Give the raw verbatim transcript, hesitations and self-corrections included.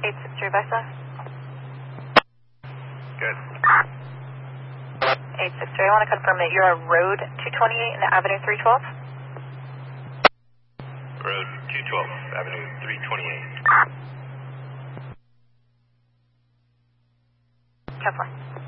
eight six three Vesta. Good. eight six three, I want to confirm that you're on Road two twenty-eight and Avenue three twelve. Road two twelve, Avenue three twenty-eight. Kepler.